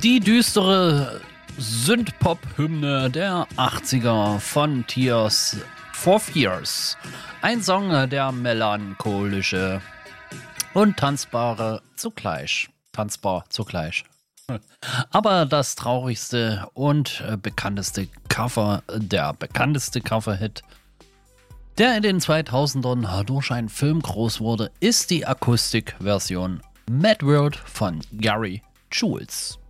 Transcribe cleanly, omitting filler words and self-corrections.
Die düstere Synth-Pop-Hymne der 80er von Tears for Fears. Ein Song, der melancholische und tanzbar zugleich. Aber das traurigste und bekannteste der bekannteste Cover-Hit, der in den 2000ern durch einen Film groß wurde, ist die Akustikversion Mad World von Gary Jules.